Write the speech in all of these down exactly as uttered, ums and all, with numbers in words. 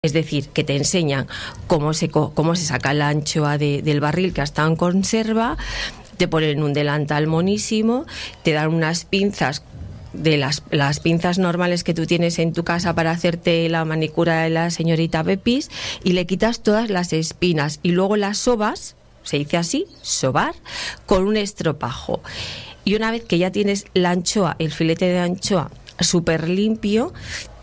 Es decir, que te enseñan cómo se, cómo se saca la anchoa de, del barril que ha estado en conserva, te ponen un delantal monísimo, te dan unas pinzas de las, las pinzas normales que tú tienes en tu casa para hacerte la manicura de la señorita Pepis, y le quitas todas las espinas y luego las sobas, se dice así, sobar, con un estropajo. Y una vez que ya tienes la anchoa, el filete de anchoa súper limpio,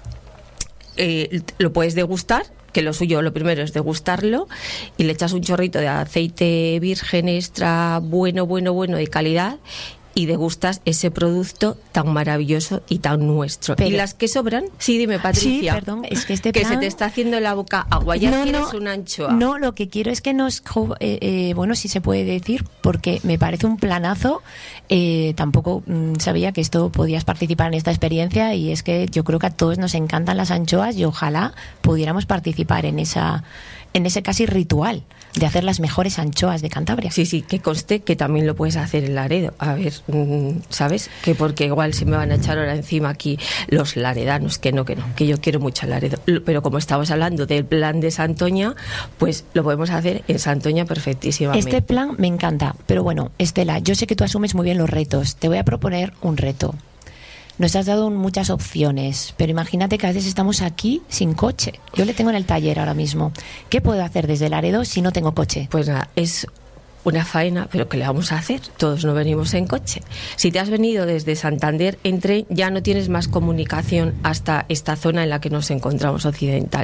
eh, lo puedes degustar, que lo suyo, lo primero es degustarlo, y le echas un chorrito de aceite virgen extra bueno, bueno, bueno, de calidad, y degustas ese producto tan maravilloso y tan nuestro. Pero, ¿y las que sobran? Sí, dime, Patricia. Sí, perdón, es que este que plan... se te está haciendo la boca agua. Ya no, quieres no, una anchoa. No, lo que quiero es que nos... Eh, eh, bueno, si se puede decir, porque me parece un planazo. Eh, tampoco mm, sabía que esto podías participar en esta experiencia, y es que yo creo que a todos nos encantan las anchoas y ojalá pudiéramos participar en esa... en ese casi ritual de hacer las mejores anchoas de Cantabria. Sí, sí, que conste que también lo puedes hacer en Laredo. A ver, ¿sabes? Que porque igual se me van a echar ahora encima aquí los laredanos, que no, que no, que yo quiero mucho Laredo. Pero como estamos hablando del plan de Santoña, pues lo podemos hacer en Santoña perfectísimamente. Este plan me encanta, pero bueno, Estela, yo sé que tú asumes muy bien los retos. Te voy a proponer un reto. Nos has dado muchas opciones, pero imagínate que a veces estamos aquí sin coche. Yo le tengo en el taller ahora mismo. ¿Qué puedo hacer desde Laredo si no tengo coche? Pues nada, es una faena, pero ¿qué le vamos a hacer? Todos no venimos en coche. Si te has venido desde Santander en tren, ya no tienes más comunicación hasta esta zona en la que nos encontramos, occidental.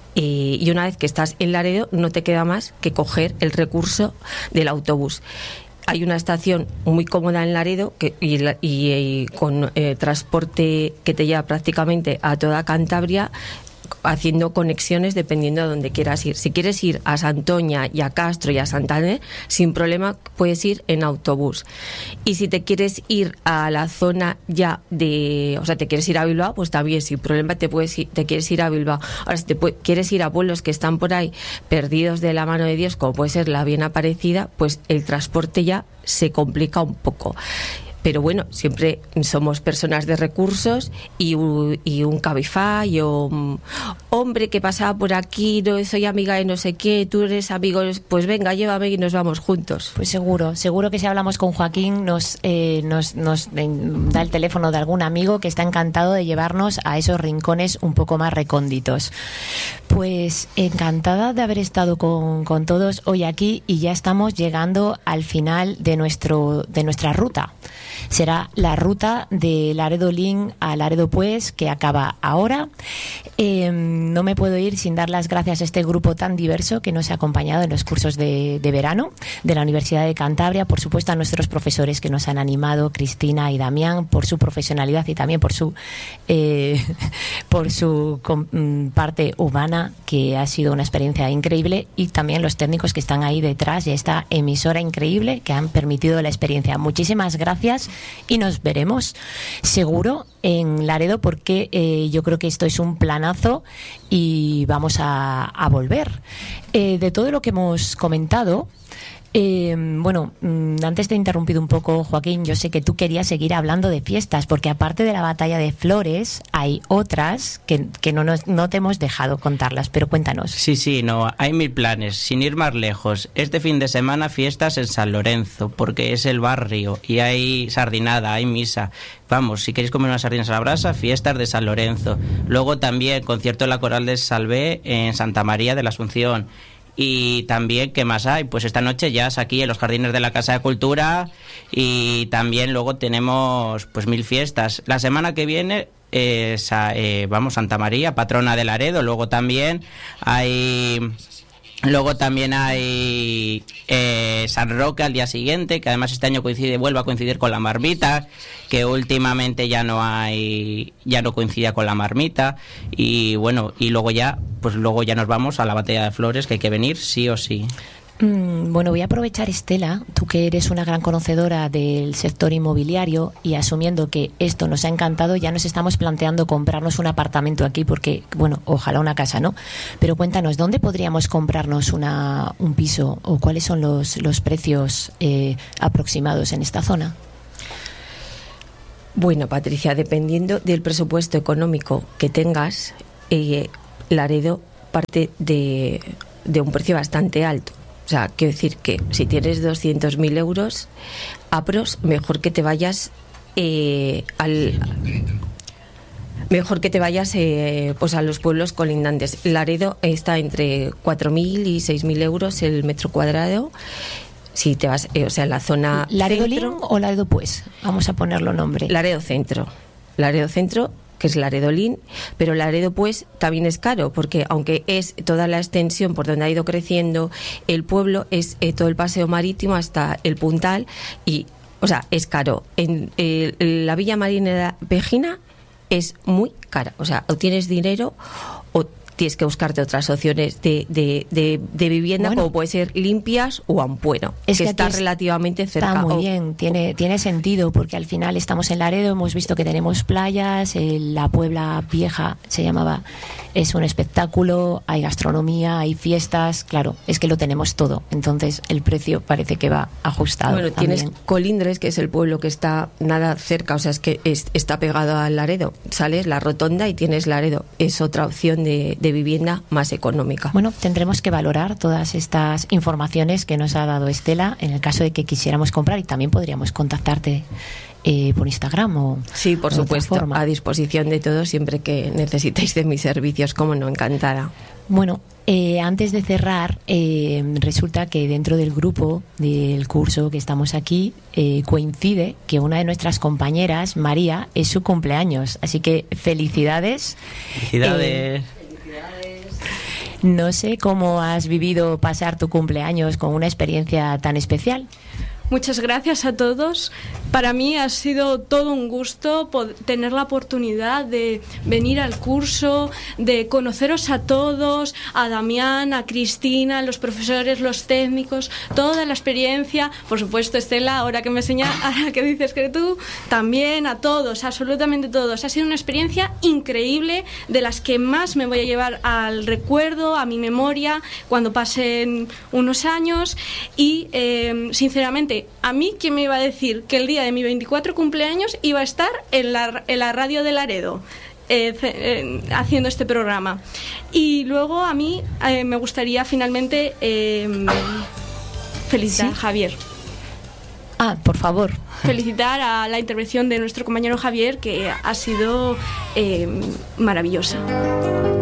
Eh, y una vez que estás en Laredo, no te queda más que coger el recurso del autobús. Hay una estación muy cómoda en Laredo que, y, y, y con eh, transporte que te lleva prácticamente a toda Cantabria, haciendo conexiones dependiendo de donde quieras ir. Si quieres ir a Santoña y a Castro y a Santander, sin problema puedes ir en autobús. Y si te quieres ir a la zona ya de, o sea, te quieres ir a Bilbao, pues también sin problema te puedes ir, te quieres ir a Bilbao. Ahora, si te puede, quieres ir a pueblos que están por ahí perdidos de la mano de Dios, como puede ser la Bien Aparecida, pues el transporte ya se complica un poco. Pero bueno, siempre somos personas de recursos, y, y un Cabify o un hombre que pasaba por aquí, no soy amiga de no sé qué, tú eres amigo, pues venga, llévame y nos vamos juntos. Pues seguro, seguro que si hablamos con Joaquín nos, eh, nos, nos eh, da el teléfono de algún amigo que está encantado de llevarnos a esos rincones un poco más recónditos. Pues encantada de haber estado con, con todos hoy aquí, y ya estamos llegando al final de, nuestro, de nuestra ruta. Será la ruta de Laredo Lin a Laredo Pues, que acaba ahora. Eh, no me puedo ir sin dar las gracias a este grupo tan diverso que nos ha acompañado en los cursos de, de verano de la Universidad de Cantabria. Por supuesto, a nuestros profesores que nos han animado, Cristina y Damián, por su profesionalidad y también por su, eh, por su com, parte humana, que ha sido una experiencia increíble, y también los técnicos que están ahí detrás de esta emisora increíble que han permitido la experiencia. Muchísimas gracias. Y nos veremos seguro en Laredo, porque eh, yo creo que esto es un planazo y vamos a, a volver. Eh, de todo lo que hemos comentado, Eh, bueno, antes te he interrumpido un poco, Joaquín. Yo sé que tú querías seguir hablando de fiestas, porque aparte de la batalla de Flores hay otras que, que no, nos, no te hemos dejado contarlas, pero cuéntanos. Sí, sí, no, hay mil planes. Sin ir más lejos, este fin de semana fiestas en San Lorenzo, porque es el barrio y hay sardinada, hay misa. Vamos, si queréis comer unas sardinas a la brasa, fiestas de San Lorenzo. Luego también concierto de la Coral de Salvé en Santa María de la Asunción. Y también, ¿qué más hay? Pues esta noche ya es aquí en los jardines de la Casa de Cultura, y también luego tenemos pues mil fiestas. La semana que viene eh, sa, eh, vamos, Santa María, patrona de Laredo. Luego también hay... Luego también hay eh, San Roque al día siguiente, que además este año coincide, vuelve a coincidir con la marmita, que últimamente ya no hay, ya no coincidía con la marmita. Y bueno, y luego ya, pues luego ya nos vamos a la batalla de Flores, que hay que venir sí o sí. Mm, bueno, voy a aprovechar, Estela, tú que eres una gran conocedora del sector inmobiliario, y asumiendo que esto nos ha encantado, ya nos estamos planteando comprarnos un apartamento aquí, porque, bueno, ojalá una casa, ¿no? Pero cuéntanos, ¿dónde podríamos comprarnos una, un piso, o cuáles son los, los precios eh, aproximados en esta zona? Bueno, Patricia, dependiendo del presupuesto económico que tengas, eh, Laredo parte de, de un precio bastante alto. O sea, quiero decir que si tienes doscientos mil euros, apros, mejor que te vayas eh, al... Mejor que te vayas eh, pues a los pueblos colindantes. Laredo está entre cuatro mil y seis mil euros el metro cuadrado. Si te vas, eh, o sea, en la zona ¿Laredo centro, Lin o Laredo Pues? Vamos a ponerlo nombre. Laredo Centro. Laredo Centro, que es Laredo Lin, pero Laredo Pues también es caro, porque aunque es toda la extensión por donde ha ido creciendo el pueblo, es eh, todo el paseo marítimo hasta el Puntal y, o sea, es caro. En eh, la Villa Marinera Pejina es muy cara, o sea, o tienes dinero o tienes que buscarte otras opciones de, de, de, de vivienda, bueno, como puede ser Limpias o Ampuero, es que, que está es, relativamente cerca. Está muy o, bien, tiene, tiene sentido, porque al final estamos en Laredo, hemos visto que tenemos playas, eh, la Puebla Vieja se llamaba, es un espectáculo, hay gastronomía, hay fiestas, claro, es que lo tenemos todo, entonces el precio parece que va ajustado. Bueno, también. Tienes Colindres, que es el pueblo que está nada cerca, o sea, es que es, está pegado al Laredo, sales la rotonda y tienes Laredo, es otra opción de, de vivienda más económica. Bueno, tendremos que valorar todas estas informaciones que nos ha dado Estela en el caso de que quisiéramos comprar, y también podríamos contactarte eh, por Instagram o sí, por supuesto, forma. A disposición de todos siempre que necesitéis de mis servicios, como no, encantada. Bueno, eh, antes de cerrar, eh, resulta que dentro del grupo del curso que estamos aquí eh, coincide que una de nuestras compañeras, María, es su cumpleaños, así que felicidades. Felicidades. Eh, No sé cómo has vivido pasar tu cumpleaños con una experiencia tan especial. Muchas gracias a todos. Para mí ha sido todo un gusto tener la oportunidad de venir al curso, de conoceros a todos, a Damián, a Cristina, los profesores, los técnicos, toda la experiencia. Por supuesto, Estela, ahora que me enseñas, ahora que dices que tú, también a todos, absolutamente todos. Ha sido una experiencia increíble, de las que más me voy a llevar al recuerdo, a mi memoria, cuando pasen unos años. Y, eh, sinceramente, a mí, ¿quién me iba a decir que el día de mi veinticuatro cumpleaños iba a estar en la, en la radio de Laredo eh, eh, haciendo este programa? Y luego a mí eh, me gustaría finalmente eh, felicitar, ¿sí?, a Javier. Ah, por favor. Felicitar a la intervención de nuestro compañero Javier, que ha sido eh, maravillosa.